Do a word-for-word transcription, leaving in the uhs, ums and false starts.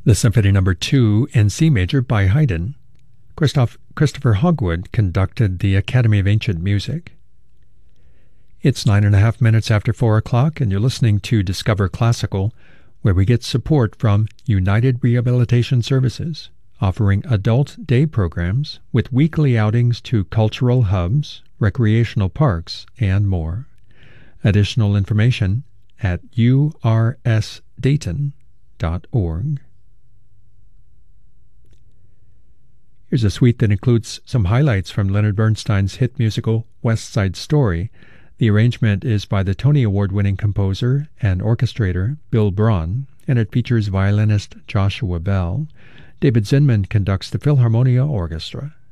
The Symphony Number two in C Major by Haydn. Christoph, Christopher Hogwood conducted the Academy of Ancient Music. It's nine and a half minutes after four o'clock, and you're listening to Discover Classical, where we get support from United Rehabilitation Services, offering adult day programs with weekly outings to cultural hubs, recreational parks, and more. Additional information at u r s dayton dot org. Here's a suite that includes some highlights from Leonard Bernstein's hit musical West Side Story. The arrangement is by the Tony Award-winning composer and orchestrator Bill Braun, and it features violinist Joshua Bell. David Zinman conducts the Philharmonia Orchestra.